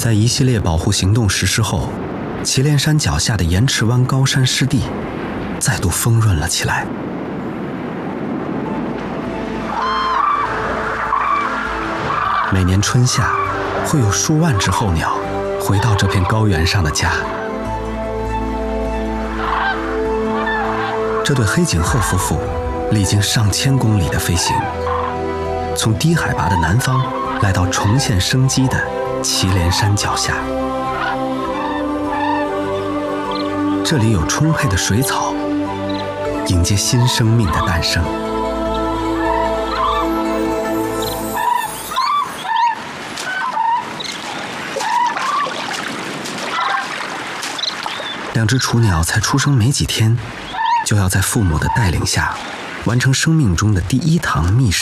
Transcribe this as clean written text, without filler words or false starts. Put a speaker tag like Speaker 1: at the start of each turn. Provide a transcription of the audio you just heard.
Speaker 1: 在一系列保护行动实施后，祁连山脚下的盐池湾高山湿地再度丰润了起来。每年春夏，会有数万只候鸟回到这片高原上的家。这对黑颈鹤夫妇历经上千公里的飞行，从低海拔的南方来到重现生机的祁连山脚下。这里有充沛的水草，迎接新生命的诞生。两只雏鸟才出生没几天，就要在父母的带领下，完成生命中的第一堂觅食。